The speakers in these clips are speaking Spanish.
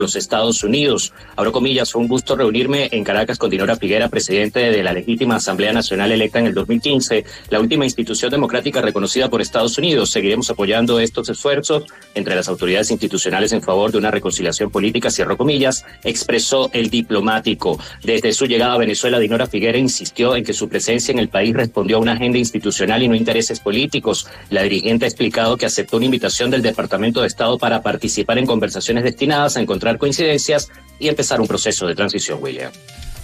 los Estados Unidos. Abro comillas, fue un gusto reunirme en Caracas con Dinora Figuera, presidente de la legítima Asamblea Nacional electa en el 2015, la última institución democrática reconocida por Estados Unidos. Seguiremos apoyando estos esfuerzos entre las autoridades institucionales en favor de una reconciliación política, cierro comillas, expresó el diplomático. Desde su llegada a Venezuela, Dinora Figuera insistió en que su presencia en el país respondió a una agenda institucional y no intereses políticos. La dirigente ha explicado que aceptó una invitación del Departamento de Estado para participar en conversaciones destinadas a encontrar coincidencias y empezar un proceso de transición, William.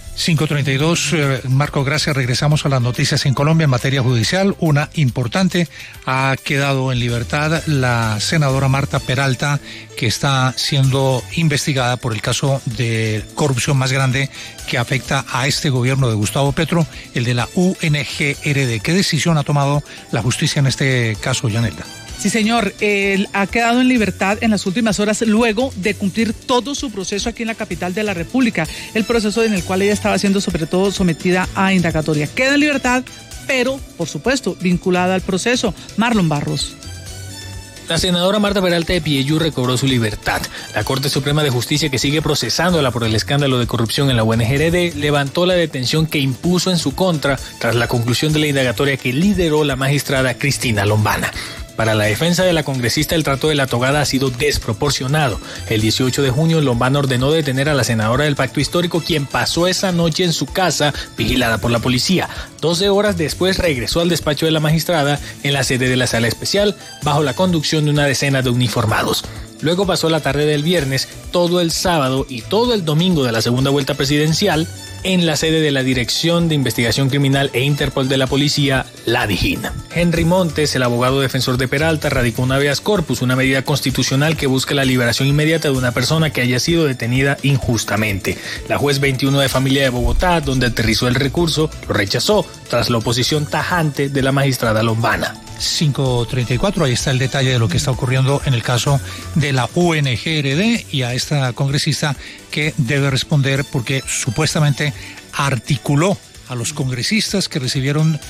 5:32, Marco, gracias. Regresamos a las noticias en Colombia en materia judicial. Una importante, ha quedado en libertad la senadora Marta Peralta, que está siendo investigada por el caso de corrupción más grande que afecta a este gobierno de Gustavo Petro, el de la UNGRD. ¿Qué decisión ha tomado la justicia en este caso, Yanelda? Sí, señor. Él ha quedado en libertad en las últimas horas luego de cumplir todo su proceso aquí en la capital de la República, el proceso en el cual ella estaba siendo sobre todo sometida a indagatoria. Queda en libertad, pero, por supuesto, vinculada al proceso. Marlon Barros. La senadora Marta Peralta de Pieyú recobró su libertad. La Corte Suprema de Justicia, que sigue procesándola por el escándalo de corrupción en la UNGRD, levantó la detención que impuso en su contra tras la conclusión de la indagatoria que lideró la magistrada Cristina Lombana. Para la defensa de la congresista, el trato de la togada ha sido desproporcionado. El 18 de junio, Lombana ordenó detener a la senadora del Pacto Histórico, quien pasó esa noche en su casa, vigilada por la policía. 12 horas después regresó al despacho de la magistrada en la sede de la Sala Especial, bajo la conducción de una decena de uniformados. Luego pasó la tarde del viernes, todo el sábado y todo el domingo de la segunda vuelta presidencial en la sede de la Dirección de Investigación Criminal e Interpol de la Policía, la DIJÍN. Henry Montes, el abogado defensor de Peralta, radicó un habeas corpus, una medida constitucional que busca la liberación inmediata de una persona que haya sido detenida injustamente. La juez 21 de familia de Bogotá, donde aterrizó el recurso, lo rechazó tras la oposición tajante de la magistrada Lombana. 5:34, ahí está el detalle de lo que está ocurriendo en el caso de la UNGRD y a esta congresista que debe responder porque supuestamente articuló a los congresistas que recibieron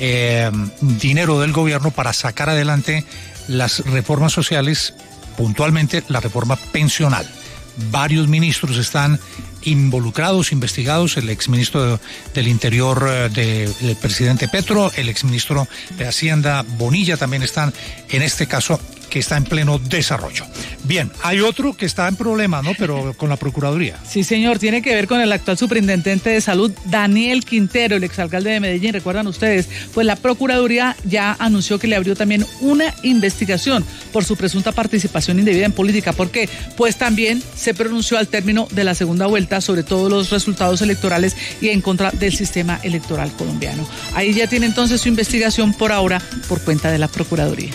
dinero del gobierno para sacar adelante las reformas sociales, puntualmente la reforma pensional. Varios ministros están involucrados, investigados, el exministro del Interior del presidente Petro, el exministro de Hacienda Bonilla también están en este caso que está en pleno desarrollo. Bien, hay otro que está en problema, ¿no? Pero con la Procuraduría. Sí, señor, tiene que ver con el actual superintendente de salud, Daniel Quintero, el exalcalde de Medellín, ¿recuerdan ustedes? Pues la Procuraduría ya anunció que le abrió también una investigación por su presunta participación indebida en política. ¿Por qué? Pues también se pronunció al término de la segunda vuelta sobre todos los resultados electorales y en contra del sistema electoral colombiano. Ahí ya tiene entonces su investigación por ahora por cuenta de la Procuraduría.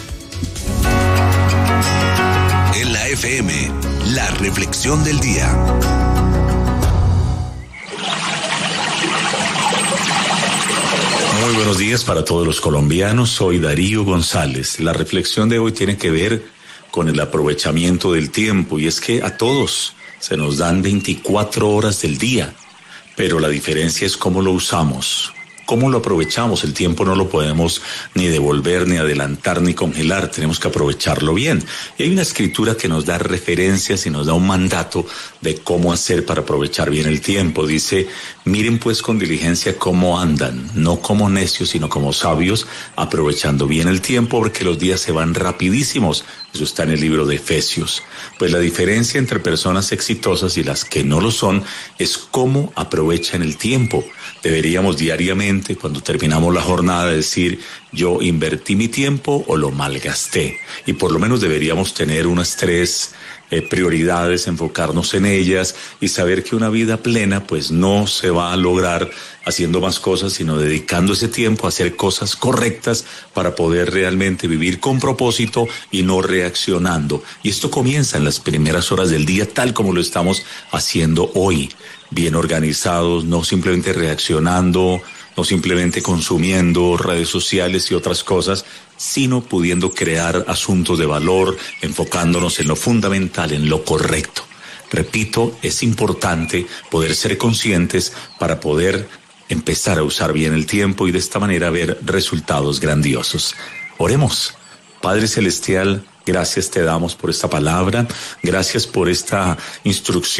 En la FM, la reflexión del día. Muy buenos días para todos los colombianos. Soy Darío González. La reflexión de hoy tiene que ver con el aprovechamiento del tiempo, y es que a todos se nos dan 24 horas del día, pero la diferencia es cómo lo usamos. ¿Cómo lo aprovechamos? El tiempo no lo podemos ni devolver, ni adelantar, ni congelar. Tenemos que aprovecharlo bien. Y hay una escritura que nos da referencias y nos da un mandato de cómo hacer para aprovechar bien el tiempo. Dice, miren pues con diligencia cómo andan, no como necios, sino como sabios, aprovechando bien el tiempo, porque los días se van rapidísimos. Eso está en el libro de Efesios. Pues la diferencia entre personas exitosas y las que no lo son es cómo aprovechan el tiempo. Deberíamos diariamente, cuando terminamos la jornada, decir, yo invertí mi tiempo o lo malgasté. Y por lo menos deberíamos tener unas 3 prioridades, enfocarnos en ellas y saber que una vida plena pues no se va a lograr haciendo más cosas, sino dedicando ese tiempo a hacer cosas correctas para poder realmente vivir con propósito y no reaccionando. Y esto comienza en las primeras horas del día, tal como lo estamos haciendo hoy, bien organizados, no simplemente reaccionando, no simplemente consumiendo redes sociales y otras cosas, sino pudiendo crear asuntos de valor, enfocándonos en lo fundamental, en lo correcto. Repito, es importante poder ser conscientes para poder empezar a usar bien el tiempo y de esta manera ver resultados grandiosos. Oremos. Padre Celestial, Gracias te damos por esta palabra, gracias por esta instrucción